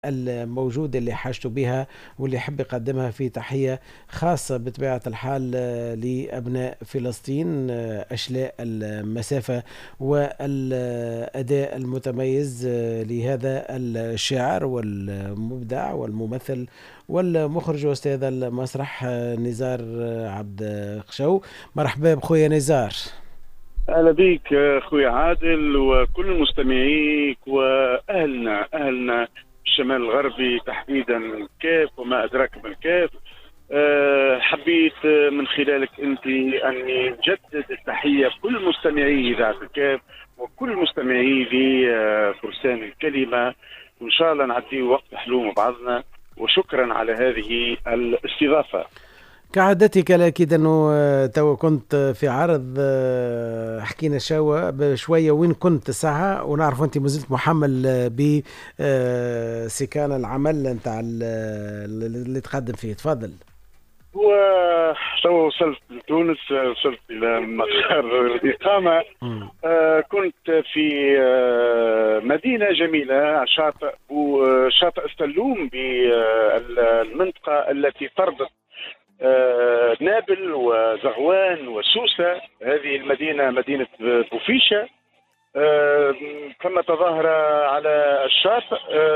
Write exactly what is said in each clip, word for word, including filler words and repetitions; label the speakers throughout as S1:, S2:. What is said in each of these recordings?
S1: الموجودة اللي حاجته بها واللي يحب يقدمها في تحية خاصة بطبيعة الحال آه، لأبناء فلسطين، آه، أشلاء المسافة والأداء المتميز آه، لهذا الشاعر والمبدع والممثل والمخرج وأستاذ المسرح آه، نزار آه، عبد خشو. مرحبا بخويا نزار.
S2: اهلا بيك اخوي عادل وكل مستمعيك واهلنا اهلنا الشمال الغربي تحديدا كيف وما ادراك ما الكيف. أه حبيت من خلالك انت اني نجدد التحيه بكل مستمعي اذاعه الكيف وكل مستمعي لفرسان الكلمه، وان شاء الله نعدي وقت حلو مع بعضنا، وشكرا على هذه الاستضافه.
S1: كعادتك الأكيد أنه آه، تو كنت في عرض، آه، حكينا شوى بشوية وين كنت ساعة، ونعرف أنت مازلت محمل آه، بسكان العمل نتاع اللي تقدم فيه. تفضل.
S2: وتو وصلت لتونس، وصلت إلى مقر الإقامة.
S1: مم.
S2: آه كنت في آه مدينة جميلة، شاطئ وشاطئ السلوم بالمنطقة التي تربط آه نابل وزغوان وسوسة. هذه المدينة مدينة بوفيشة. آه ثم تظاهرة على الشاطئ،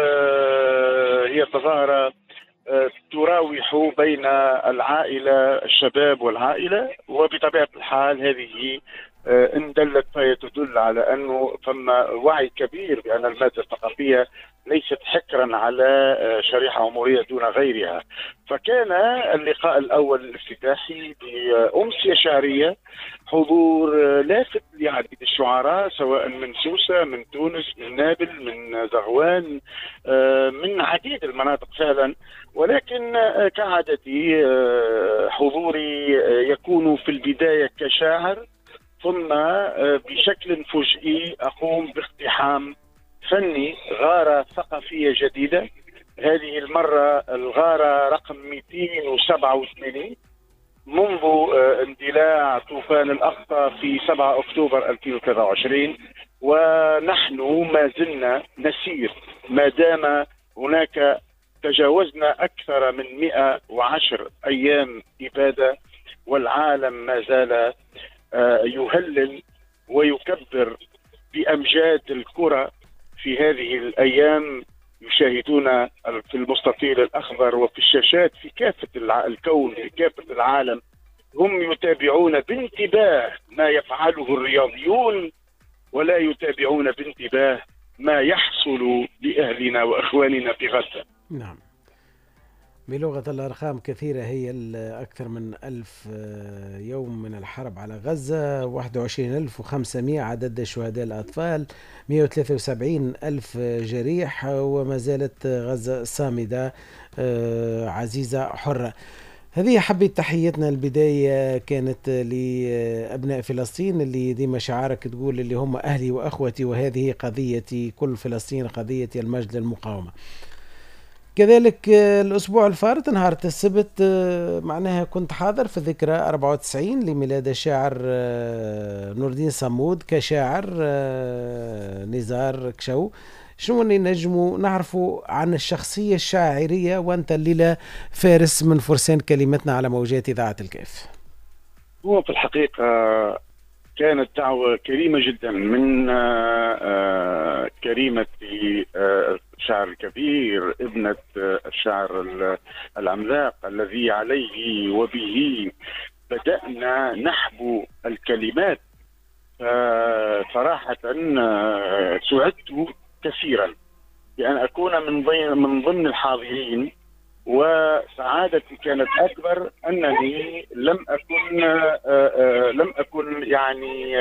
S2: آه هي تظاهرة آه تراوح بين العائلة، الشباب والعائلة، وبطبيعة الحال هذه آه إن دلت فهي تدل على أنه ثم وعي كبير بأن المادة الثقافية ليست حكرا على آه شريحة عمرية دون غيرها. فكان اللقاء الأول الافتتاحي بأمسية شعرية، حضور آه لافت لعديد الشعراء سواء من سوسة، من تونس، من نابل، من زغوان، آه من عديد المناطق فعلا. ولكن آه كعادتي آه حضوري آه يكون في البداية كشاعر، ثم بشكل فجئي أقوم باقتحام فني غارة ثقافية جديدة. هذه المرة الغارة رقم مئتين وسبعة وثمانين منذ اندلاع طوفان الأقصى في سبعة أكتوبر ألفين وثلاثة وعشرين، ونحن ما زلنا نسير ما دام هناك تجاوزنا أكثر من مئة وعشر أيام إبادة، والعالم ما زال يهلل ويكبر بأمجاد الكرة. في هذه الأيام يشاهدون في المستطيل الأخضر وفي الشاشات في كافة الكون، في كافة العالم، هم يتابعون بانتباه ما يفعله الرياضيون، ولا يتابعون بانتباه ما يحصل لأهلنا وأخواننا في غزة.
S1: نعم، بلغة الأرقام كثيرة، هي أكثر من ألف يوم من الحرب على غزة، واحد وعشرين ألف وخمسمائة عدد شهداء الأطفال، مئة وثلاثة وسبعين ألف جريح، وما زالت غزة صامدة عزيزة حرة. هذه حبيت تحيتنا البداية كانت لأبناء فلسطين اللي ديما شعارك تقول اللي هم أهلي وأخوتي، وهذه قضيتي، كل فلسطين قضيتي، المجد للمقاومة. كذلك الأسبوع الفارط نهار السبت معناها كنت حاضر في ذكرى أربعة وتسعين لميلاد الشاعر نور الدين صمود كشاعر نزار كشو. شنو اللي نجموا نعرفوا عن الشخصية الشاعرية وانت الليلة فارس من فرسان كلمتنا على موجات إذاعة الكيف؟
S2: هو في الحقيقة كانت دعوة كريمة جدا من كريمة الشاعر الكبير، ابنة الشاعر العملاق الذي عليه وبه بدأنا نحبو الكلمات. صراحة سعدت كثيرا بأن أكون من ضمن من ضمن الحاضرين، وسعادتي كانت أكبر أنني لم أكن آآ آآ لم أكن يعني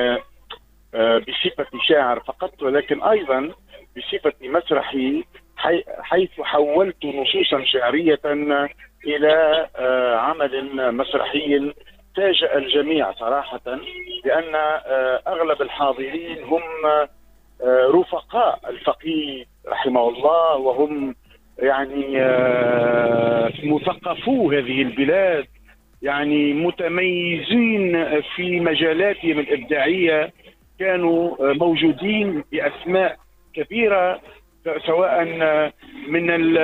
S2: بصفة شاعر فقط، ولكن أيضا بصفة مسرحي، حيث حولت نصوصا شعرية إلى عمل مسرحي فاجأ الجميع صراحة، لأن أغلب الحاضرين هم رفقاء الفقيه رحمه الله، وهم يعني مثقفو هذه البلاد، يعني متميزين في مجالاتهم الإبداعية، كانوا موجودين بأسماء كبيرة سواء من